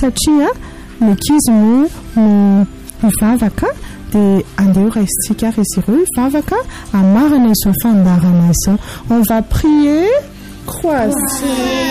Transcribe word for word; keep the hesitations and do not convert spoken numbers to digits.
satria mikizy no no ivavaka dia andeha raisitsika ary izy ireo ivavaka amarana izao fandarana izao. On va prier. Croisez